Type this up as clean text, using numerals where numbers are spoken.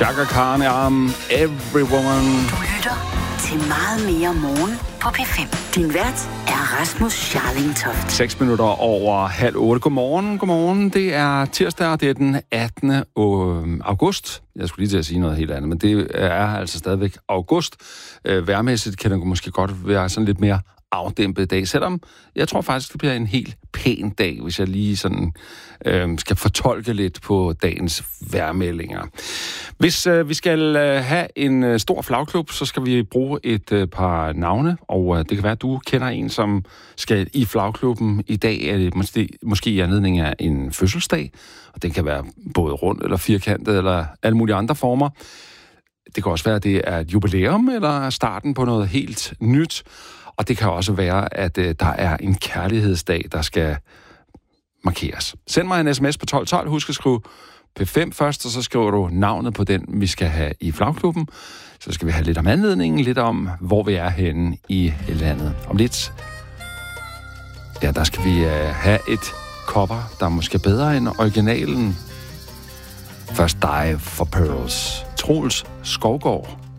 Chaka Khan Every Woman. Du lytter til Meget mere morgen på P5. Din vært er Rasmus Scharling Toft. 6 minutter over 7:30. Godmorgen. Det er tirsdag, og det er den 18. august. Jeg skulle lige til at sige noget helt andet, men det er altså stadigvæk august. Vejrmæssigt kan det måske godt være sådan lidt mere afdæmpet dag, selvom jeg tror faktisk, det bliver en helt pæn dag, hvis jeg lige sådan skal fortolke lidt på dagens vejrmeldinger. Hvis vi skal have en stor flagklub, så skal vi bruge et par navne, og det kan være, at du kender en, som skal i flagklubben i dag, er det måske i anledning af en fødselsdag, og den kan være både rund eller firkantet, eller alle mulige andre former. Det kan også være, at det er et jubilæum, eller starten på noget helt nyt. Og det kan også være, at der er en kærlighedsdag, der skal markeres. Send mig en sms på 1212. Husk at skrive P5 først, og så skriver du navnet på den, vi skal have i flagklubben. Så skal vi have lidt om anledningen, lidt om, hvor vi er henne i landet. Om lidt, ja, der skal vi have et cover, der er måske bedre end originalen. Først Dive for Pearls. Troels Skovgaard.